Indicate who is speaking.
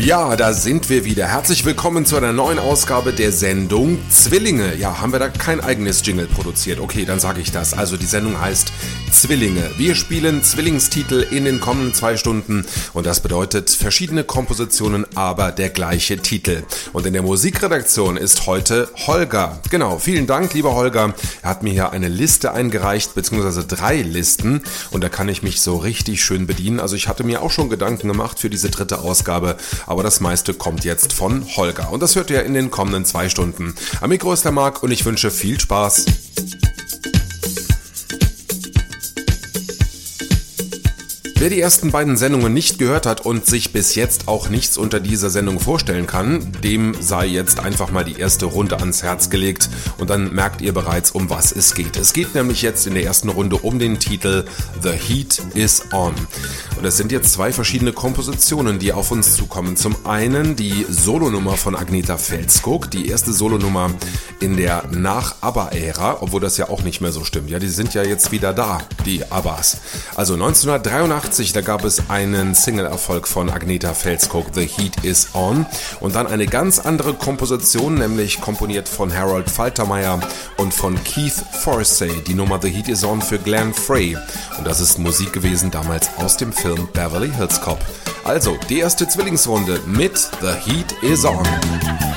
Speaker 1: Ja, da sind wir wieder. Herzlich willkommen zu einer neuen Ausgabe der Sendung Zwillinge. Ja, haben wir da kein eigenes Jingle produziert? Okay, dann sage ich das. Also die Sendung heißt Zwillinge. Wir spielen Zwillingstitel in den kommenden 2 Stunden und das bedeutet verschiedene Kompositionen, aber der gleiche Titel. Und in der Musikredaktion ist heute Holger. Genau, vielen Dank, lieber Holger. Er hat mir hier eine Liste eingereicht, beziehungsweise 3 Listen und da kann ich mich so richtig schön bedienen. Also ich hatte mir auch schon Gedanken gemacht für diese 3. Ausgabe, aber das meiste kommt jetzt von Holger. Und das hört ihr in den kommenden 2 Stunden. Am Mikro ist der Marc und ich wünsche viel Spaß. Wer die ersten beiden Sendungen nicht gehört hat und sich bis jetzt auch nichts unter dieser Sendung vorstellen kann, dem sei jetzt einfach mal die erste Runde ans Herz gelegt und dann merkt ihr bereits, um was es geht. Es geht nämlich jetzt in der ersten Runde um den Titel The Heat is On. Und es sind jetzt 2 verschiedene Kompositionen, die auf uns zukommen. Zum einen die Solonummer von Agneta Fältskog, die erste Solonummer in der Nach-ABBA-Ära, obwohl das ja auch nicht mehr so stimmt. Ja, die sind ja jetzt wieder da, die ABBAs. Also 1983, da gab es einen Single-Erfolg von Agneta Fältskog, The Heat is On. Und dann eine ganz andere Komposition, nämlich komponiert von Harold Faltermeyer und von Keith Forsey, die Nummer The Heat is On für Glenn Frey. Und das ist Musik gewesen damals aus dem Film Beverly Hills Cop. Also, die erste Zwillingsrunde mit The Heat is On.